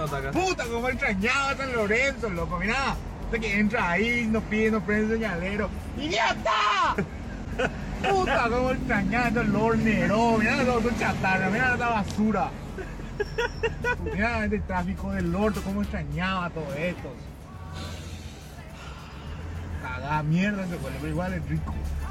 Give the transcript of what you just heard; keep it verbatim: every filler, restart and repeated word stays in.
onda acá? Puta, cómo extrañaba a San Lorenzo, loco. Mira, de que entra ahí, nos pide, nos prende señalero. ¡Idiota! Puta, cómo extrañaba el olor Neró. Mira todo esto chatarra, mira la basura. Mira este tráfico del orto, cómo extrañaba todo esto. Cagada mierda se vuelve, pero igual es rico.